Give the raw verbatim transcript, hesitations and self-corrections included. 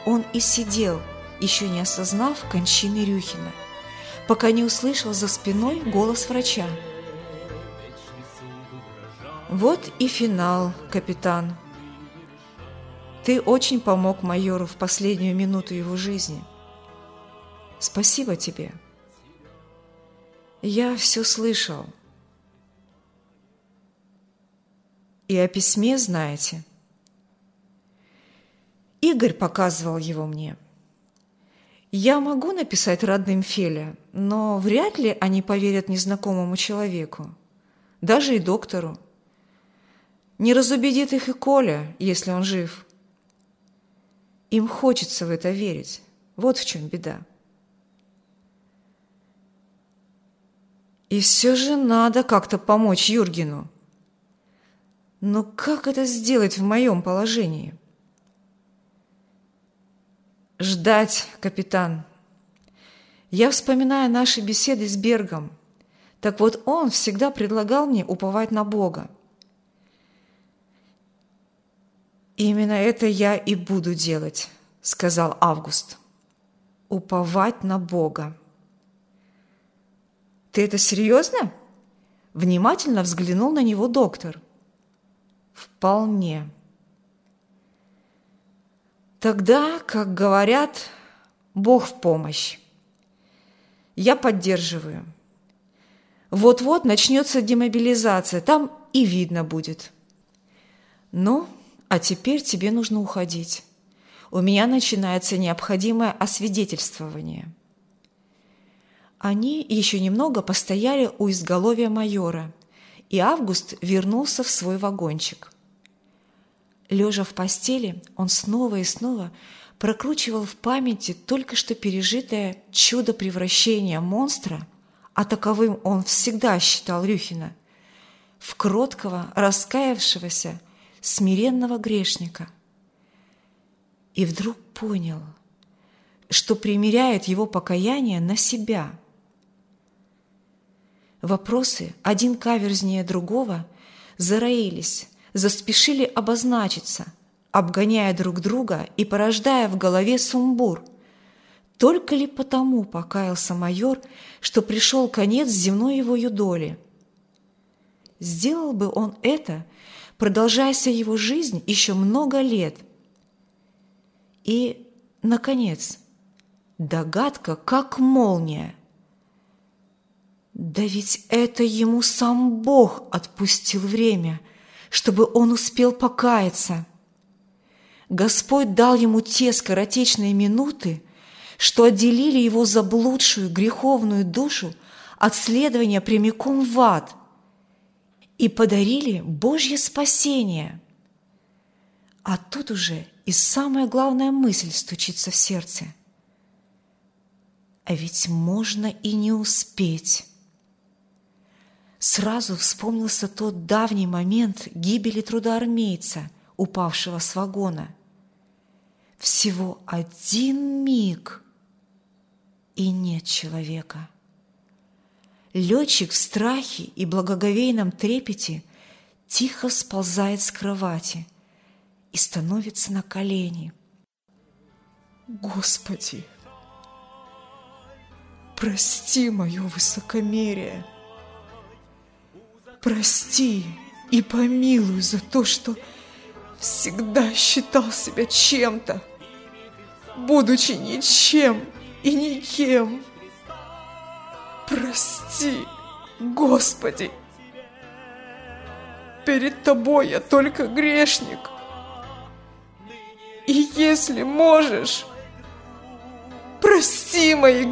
он и сидел, еще не осознав кончины Рюхина, пока не услышал за спиной голос врача. «Вот и финал, капитан. Ты очень помог майору в последнюю минуту его жизни. Спасибо тебе. Я все слышал. И о письме знаете. Игорь показывал его мне. Я могу написать родным Феля, но вряд ли они поверят незнакомому человеку, даже и доктору. Не разубедит их и Коля, если он жив. Им хочется в это верить. Вот в чем беда. И все же надо как-то помочь Юргену. Но как это сделать в моем положении? Ждать, капитан. Я вспоминаю наши беседы с Бергом. Так вот, он всегда предлагал мне уповать на Бога. «Именно это я и буду делать», — сказал Август. «Уповать на Бога». «Ты это серьезно?» — внимательно взглянул на него доктор. «Вполне». «Тогда, как говорят, Бог в помощь. Я поддерживаю. Вот-вот начнется демобилизация, там и видно будет. Ну, а теперь тебе нужно уходить. У меня начинается необходимое освидетельствование». Они еще немного постояли у изголовья майора, и Август вернулся в свой вагончик. Лежа в постели, он снова и снова прокручивал в памяти только что пережитое чудо превращения монстра, а таковым он всегда считал Рюхина, в кроткого, раскаявшегося, смиренного грешника. И вдруг понял, что примеряет его покаяние на себя. Вопросы, один каверзнее другого, зароились, заспешили обозначиться, обгоняя друг друга и порождая в голове сумбур. Только ли потому покаялся майор, что пришел конец земной его юдоли? Сделал бы он это, продолжаяся его жизнь еще много лет. И, наконец, догадка, как молния. Да ведь это ему сам Бог отпустил время, чтобы он успел покаяться. Господь дал ему те скоротечные минуты, что отделили его заблудшую греховную душу от следования прямиком в ад и подарили Божье спасение. А тут уже и самая главная мысль стучится в сердце. А ведь можно и не успеть. Сразу вспомнился тот давний момент гибели трудоармейца, упавшего с вагона. Всего один миг, и нет человека. Летчик в страхе и благоговейном трепете тихо сползает с кровати и становится на колени. «Господи, прости мое высокомерие! Прости и помилуй за то, что всегда считал себя чем-то, будучи ничем и никем. Прости, Господи! Перед Тобой я только грешник. И если можешь, прости мои грехи.